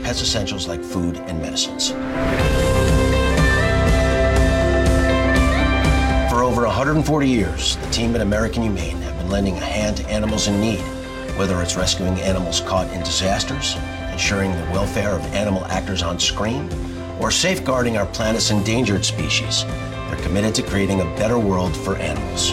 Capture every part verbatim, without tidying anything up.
pets essentials like food and medicines. For over one hundred forty years, the team at American Humane have been lending a hand to animals in need, whether it's rescuing animals caught in disasters, ensuring the welfare of animal actors on screen, or safeguarding our planet's endangered species. They're committed to creating a better world for animals.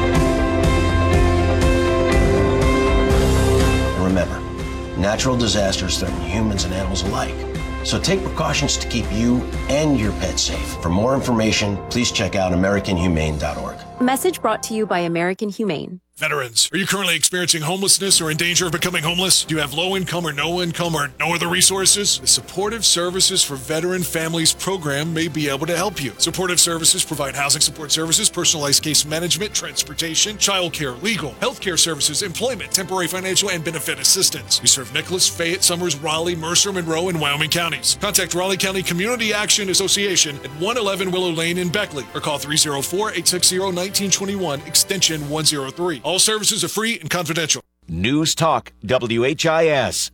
And remember, natural disasters threaten humans and animals alike. So take precautions to keep you and your pet safe. For more information, please check out American Humane dot org. Message brought to you by American Humane. Veterans, are you currently experiencing homelessness or in danger of becoming homeless? Do you have low income or no income or no other resources? The Supportive Services for Veteran Families program may be able to help you. Supportive Services provide housing support services, personalized case management, transportation, childcare, legal, healthcare services, employment, temporary financial and benefit assistance. We serve Nicholas, Fayette, Summers, Raleigh, Mercer, Monroe, and Wyoming counties. Contact Raleigh County Community Action Association at one eleven Willow Lane in Beckley or call three oh four, eight six zero, one nine two one, extension one oh three. All services are free and confidential. News Talk W H I S.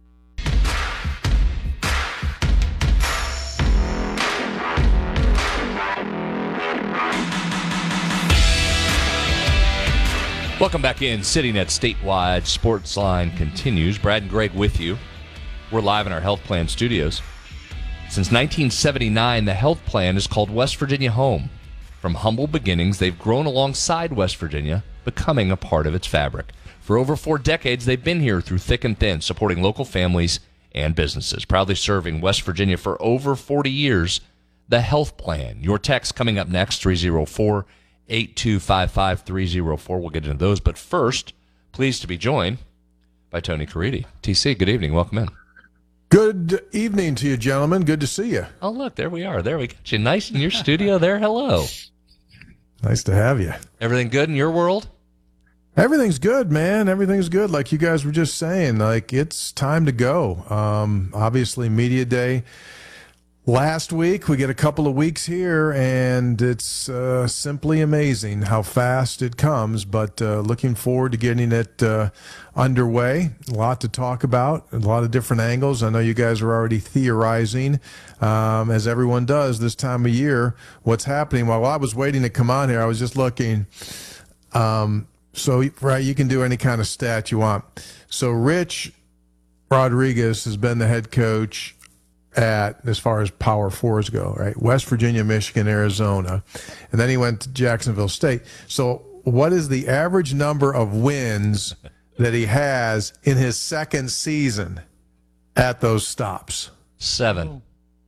Welcome back in. CityNet Statewide Sportsline continues. Brad and Greg with you. We're live in our Health Plan studios. Since nineteen seventy-nine, the Health Plan is called West Virginia Home. From humble beginnings, they've grown alongside West Virginia, becoming a part of its fabric. For over four decades, they've been here through thick and thin, supporting local families and businesses. Proudly serving West Virginia for over forty years, the Health Plan. Your text coming up next, three oh four, eight two five five, three oh four. We'll get into those. But first, pleased to be joined by Tony Caridi. T C, good evening. Welcome in. Good evening to you, gentlemen. Good to see you. Oh, look, there we are. There we got you. Nice in your studio there. Hello. Nice to have you. Everything good in your world? Everything's good, man. Everything's good. Like you guys were just saying, like it's time to go. Um, obviously, Media Day last week. We get a couple of weeks here, and it's uh, simply amazing how fast it comes. But uh, looking forward to getting it uh, underway. A lot to talk about, a lot of different angles. I know you guys are already theorizing, um, as everyone does this time of year, what's happening. While I was waiting to come on here, I was just looking. Um, so, right, you can do any kind of stat you want. So Rich Rodriguez has been the head coach at, as far as Power Fours go, right? West Virginia, Michigan, Arizona. And then he went to Jacksonville State. So what is the average number of wins that he has in his second season at those stops? Seven.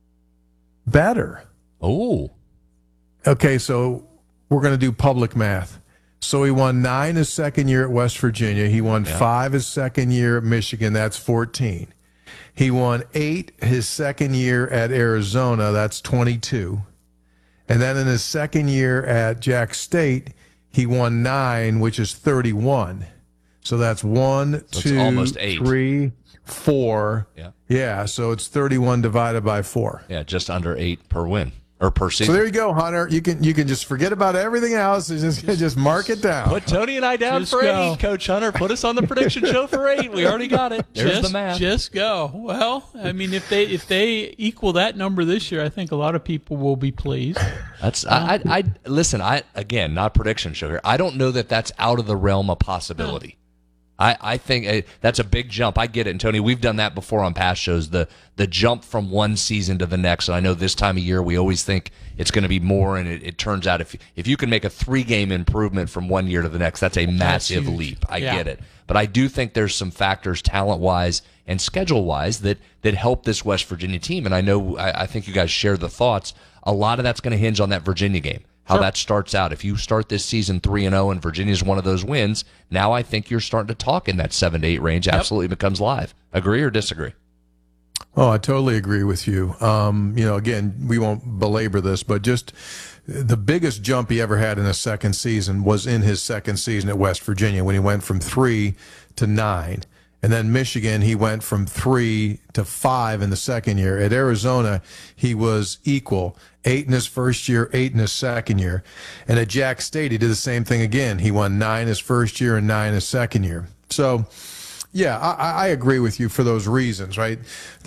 Better. Oh. Okay, so we're going to do public math. So he won nine his second year at West Virginia. He won yeah. five his second year at Michigan. That's fourteen. He won eight his second year at Arizona. That's twenty-two. And then in his second year at Jack State, he won nine, which is thirty-one. So that's one, so two, almost eight. three, four. Yeah. Yeah, so it's thirty-one divided by four. Yeah, just under eight per win. Or per season. So there you go, Hunter. You can you can just forget about everything else and just just mark it down. Put Tony and I down just for go. eight, Coach Hunter. Put us on the prediction show for eight. We already got it. There's just, the math. Just go. Well, I mean, if they if they equal that number this year, I think a lot of people will be pleased. That's I, I I listen. I again, not prediction show here. I don't know that that's out of the realm of possibility. I, I think uh, that's a big jump. I get it. And, Tony, we've done that before on past shows, the the jump from one season to the next. And I know this time of year we always think it's going to be more, and it, it turns out if if you can make a three-game improvement from one year to the next, that's a massive that's leap. I yeah. get it. But I do think there's some factors talent-wise and schedule-wise that, that help this West Virginia team. And I know I, I think you guys share the thoughts. A lot of that's going to hinge on that Virginia game. How sure. that starts out. If you start this season three and oh and Virginia's one of those wins, now I think you're starting to talk in that seven to eight range. Yep. Absolutely becomes live. Agree or disagree? Oh, I totally agree with you. Um, you know, again, we won't belabor this, but just the biggest jump he ever had in a second season was in his second season at West Virginia when he went from three to nine. And then Michigan, he went from three to five in the second year. At Arizona, he was equal. Eight in his first year, eight in his second year. And at Jack State, he did the same thing again. He won nine his first year and nine his second year. So, yeah, I, I agree with you for those reasons, right?